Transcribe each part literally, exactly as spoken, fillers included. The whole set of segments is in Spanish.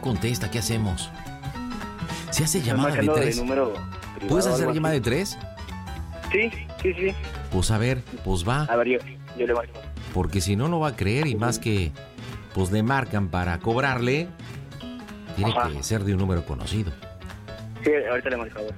contesta, ¿qué hacemos? ¿Se hace Estoy llamada de marcando tres? número privado ¿Puedes o hacer algo llamada de así. tres? Sí, sí, sí. Pues a ver, pues va. A ver, yo, yo le marco. Porque si no, no va a creer y más que pues le marcan para cobrarle, tiene Ajá. que ser de un número conocido. Sí, ahorita le marco, a ver.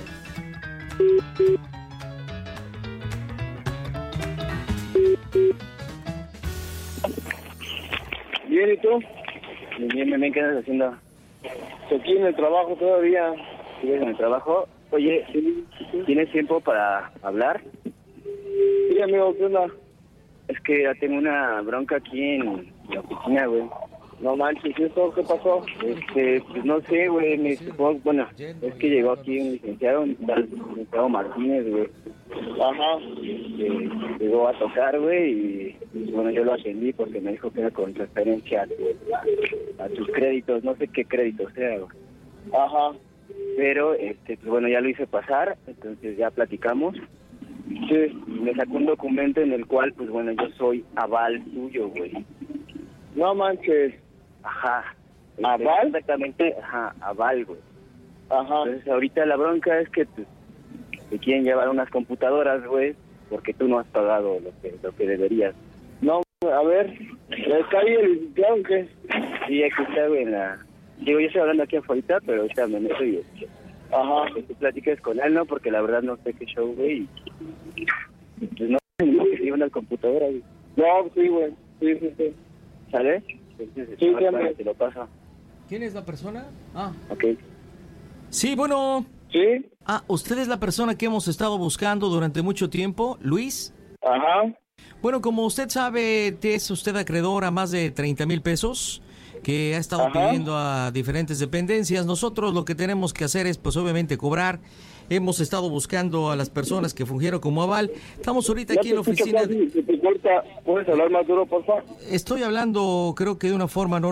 Bien, ¿y tú? Bien, bien, bien, ¿qué andas haciendo? Aquí en el trabajo todavía. ¿Sigues en el trabajo? Oye, ¿tienes tiempo para hablar? Sí, amigo, ¿qué onda? Es que ya tengo una bronca aquí en la oficina, güey. No manches, ¿esto qué pasó? Este, pues no sé, güey, me supongo, bueno, es que llegó aquí un licenciado, un tal licenciado Martínez, güey. Ajá. Este, llegó a tocar, güey, y pues, bueno, yo lo atendí porque me dijo que era con referencia a, tu- a tus créditos, no sé qué créditos sea, güey. Ajá. Pero, este, pues bueno, ya lo hice pasar, entonces ya platicamos. Sí. Y me sacó un documento en el cual, pues bueno, yo soy aval tuyo, güey. No manches. Ajá. ¿Aval? Exactamente, ajá, aval, güey. Ajá. Entonces ahorita la bronca es que pues, te quieren llevar unas computadoras, güey, porque tú no has pagado lo que lo que deberías. No, a ver, ¿está ahí el licenciado o qué? Sí, aquí está, güey, en la... Digo, yo estoy hablando aquí afuera, pero ahorita me meto y... Ajá. Que tú platiques con él, ¿no? Porque la verdad no sé qué show, güey. Y, y, pues no, no que se lleven las computadoras, güey. No, sí, güey. Sí, sí, sí. ¿Sale? Entonces, Sí, ahorita sí, hombre. te lo paso. ¿Quién es la persona? Ah. Ok. Sí, bueno. ¿Sí? Ah, ¿usted es la persona que hemos estado buscando durante mucho tiempo, Luis? Ajá. Bueno, como usted sabe, es usted acreedor a más de treinta mil pesos que ha estado Ajá. pidiendo a diferentes dependencias. Nosotros lo que tenemos que hacer es, pues obviamente, cobrar. Hemos estado buscando a las personas que fungieron como aval. Estamos ahorita Ya aquí te en la escucho oficina. casi, se te corta. ¿Puedes hablar más duro, por favor? Estoy hablando, creo que de una forma normal.